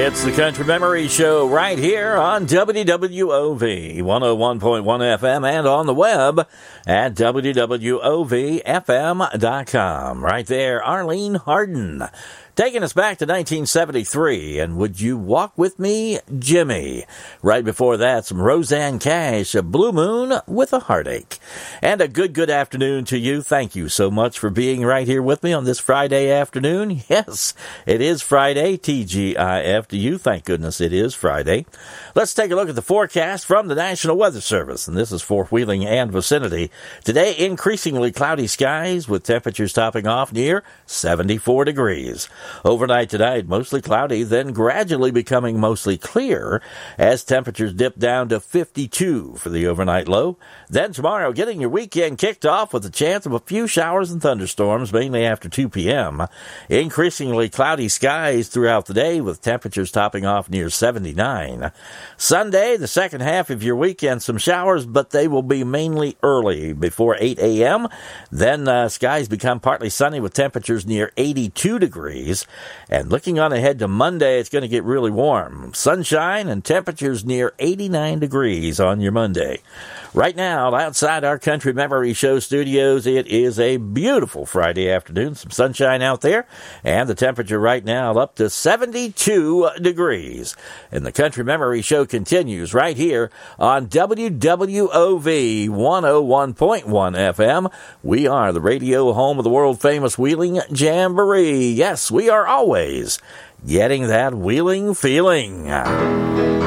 It's the Country Memory Show right here on WWOV 101.1 FM and on the web at WWOVFM.com. Right there, Arlene Harden. Taking us back to 1973, and Would You Walk With Me, Jimmy? Right before that, some Roseanne Cash, a Blue Moon with a Heartache. And a good afternoon to you. Thank you so much for being right here with me on this Friday afternoon. Yes, it is Friday, TGIF to you. Thank goodness it is Friday. Let's take a look at the forecast from the National Weather Service, and this is for Wheeling and vicinity. Today, increasingly cloudy skies with temperatures topping off near 74 degrees. Overnight tonight, mostly cloudy, then gradually becoming mostly clear as temperatures dip down to 52 for the overnight low. Then tomorrow, getting your weekend kicked off with a chance of a few showers and thunderstorms, mainly after 2 p.m. Increasingly cloudy skies throughout the day with temperatures topping off near 79. Sunday, the second half of your weekend, some showers, but they will be mainly early before 8 a.m. Then skies become partly sunny with temperatures near 82 degrees. And looking on ahead to Monday, it's going to get really warm. Sunshine and temperatures near 89 degrees on your Monday. Right now, outside our Country Memory Show studios, it is a beautiful Friday afternoon. Some sunshine out there, and the temperature right now up to 72 degrees. And the Country Memory Show continues right here on WWOV 101.1 FM. We are the radio home of the world-famous Wheeling Jamboree. Yes, we are always getting that Wheeling feeling.